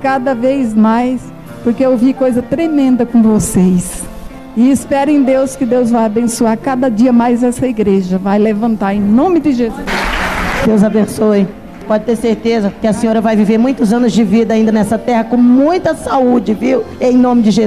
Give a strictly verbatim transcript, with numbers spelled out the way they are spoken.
cada vez mais, porque eu vi coisa tremenda com vocês. E espero em Deus que Deus vai abençoar cada dia mais essa igreja, vai levantar em nome de Jesus. Deus abençoe. Pode ter certeza que a senhora vai viver muitos anos de vida ainda nessa terra com muita saúde, viu? Em nome de Jesus.